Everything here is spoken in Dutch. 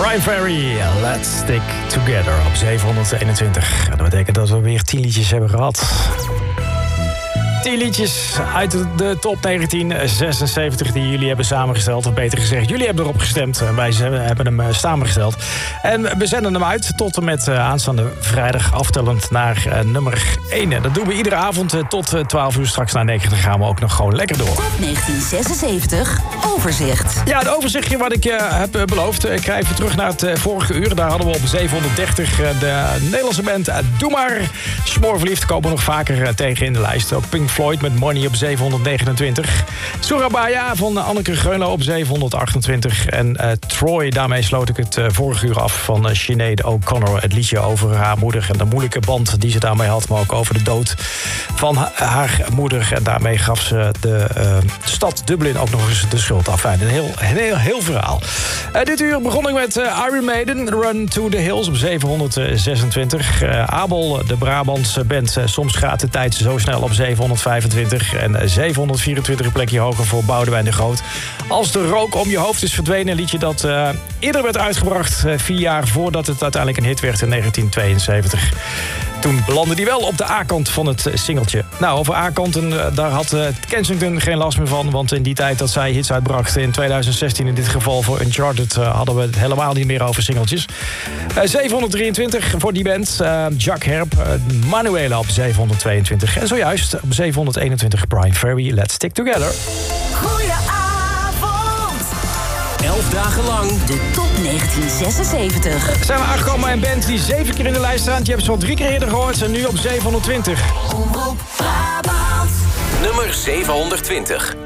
Brian Ferry, Let's Stick Together op 721. Dat betekent dat we weer 10 liedjes hebben gehad. 10 liedjes uit de top 1976 die jullie hebben samengesteld. Of beter gezegd, jullie hebben erop gestemd. Wij hebben hem samengesteld. En we zenden hem uit tot en met aanstaande vrijdag aftellend naar nummer 1. Dat doen we iedere avond tot 12 uur. Straks na 9 gaan we ook nog gewoon lekker door. Top 1976, overzicht. Ja, het overzichtje wat ik heb beloofd. Ik ga even terug naar het vorige uur. Daar hadden we op 730 de Nederlandse band Doe Maar. Smoorverliefd komen we nog vaker tegen in de lijst. Ook Pink Floyd met Money op 729. Surabaya van Anneke Greunlo op 728. En Troy, daarmee sloot ik het vorige uur af van Sinead O'Connor. Het liedje over haar moeder en de moeilijke band die ze daarmee had. Maar ook over de dood van haar moeder. En daarmee gaf ze de stad Dublin ook nog eens de schuld af. Een heel verhaal. Dit uur begon ik met Iron Maiden, Run to the Hills op 726. Abel, de Brabantse band, Soms gaat de tijd zo snel op 725. En 724 plekje hoger voor Boudewijn de Groot. Als de rook om je hoofd is verdwenen, een liedje dat eerder werd uitgebracht, 4 jaar voordat het uiteindelijk een hit werd in 1972. Toen belandde hij wel op de A-kant van het singeltje. Nou, over A-kanten, daar had Kensington geen last meer van. Want in die tijd dat zij hits uitbrachten, in 2016 in dit geval voor Uncharted, hadden we het helemaal niet meer over singeltjes. 723 voor die band. Jack Herb, Manuela op 722. En zojuist op 721 Brian Ferry, Let's Stick Together. Goedenavond. 11 dagen lang De top 1976. Zijn we aangekomen bij een band die 7 keer in de lijst staat. Je hebt ze al 3 keer eerder gehoord en nu op 720. Omroep Brabant. nummer 720.